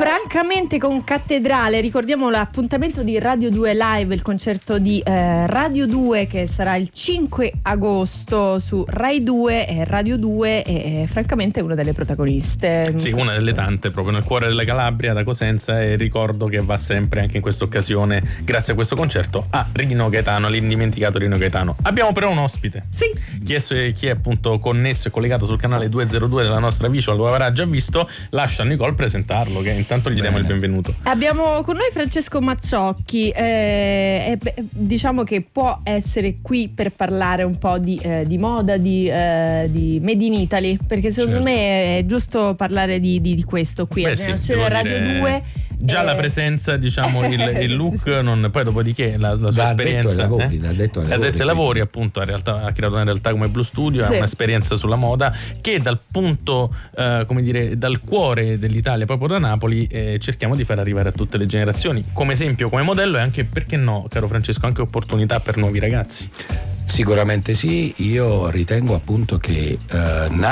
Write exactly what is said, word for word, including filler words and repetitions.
Francamente con Cattedrale, ricordiamo l'appuntamento di Radio due Live, il concerto di eh, Radio due che sarà il cinque agosto su Rai due e Radio due è francamente una delle protagoniste. Sì, una delle tante, proprio nel cuore della Calabria, da Cosenza, e ricordo che va sempre anche in questa occasione, grazie a questo concerto, a Rino Gaetano, l'indimenticato Rino Gaetano. Abbiamo però un ospite. Sì. Chi è, chi è appunto connesso e collegato sul canale duecentodue della nostra Visual, lo avrà già visto. Lascia a Nicole presentarlo, che intanto gli Bene. diamo il benvenuto. Abbiamo con noi Francesco Mazzocchi, eh, e, diciamo che può essere qui per parlare un po' di, eh, di moda, di, eh, di Made in Italy, perché secondo certo. me è giusto parlare di, di, di questo qui. Beh, sì, Radio dire... due. Già eh... la presenza, diciamo, il, il look, non, poi dopodiché la, la sua da esperienza. Lavori, eh? detto ai lavori, ai lavori appunto, in realtà ha creato una realtà come Blue Studio, sì. ha un'esperienza sulla moda che dal punto, eh, come dire, dal cuore dell'Italia, proprio da Napoli, eh, cerchiamo di far arrivare a tutte le generazioni, come esempio, come modello, e anche, perché no, caro Francesco, anche opportunità per nuovi ragazzi. Sicuramente sì, io ritengo appunto che eh,